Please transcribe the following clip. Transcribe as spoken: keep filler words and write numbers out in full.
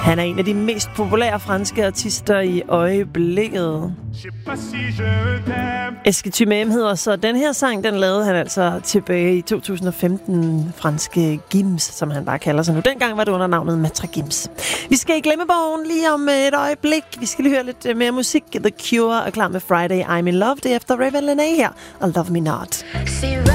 Han er en af de mest populære franske artister i øjeblikket. Eske M hedder så den her sang, den lavede han altså tilbage i to tusind og femten. Franske Gims, som han bare kalder sig nu. Dengang var det under navnet Matre Gims. Vi skal i glemmebogen lige om et øjeblik. Vi skal lige høre lidt mere musik. The Cure er klar med Friday I'm in Love. Det er efter Raven Lenae her og Love Me Not.